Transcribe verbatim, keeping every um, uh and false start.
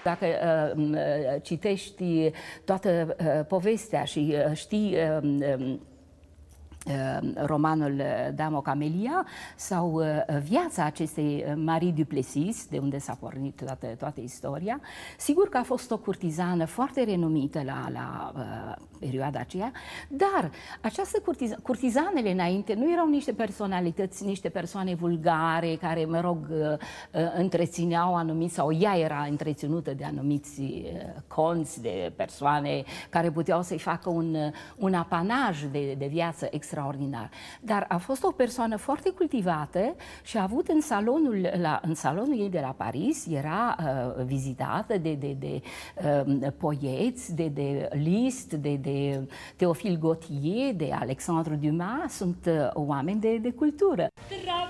Dacă uh, citești toată uh, povestea și uh, știi uh, romanul Damo Camelia sau viața acestei Marie Duplessis, de unde s-a pornit toată, toată istoria, sigur că a fost o curtizană foarte renumită la, la uh, perioada aceea, dar această curtiz curtizanele înainte nu erau niște personalități, niște persoane vulgare care, mă rog, uh, întrețineau anumiți, sau ea era întreținută de anumiți uh, conți, de persoane care puteau să-i facă un, un apanaj de, de viață extraordinar. Dar a fost o persoană foarte cultivată și a avut în salonul, la, în salonul ei de la Paris, era uh, vizitată de, de, de uh, poeți, de, de Liszt, de, de Théophile Gautier, de Alexandre Dumas, sunt uh, oameni de, de cultură.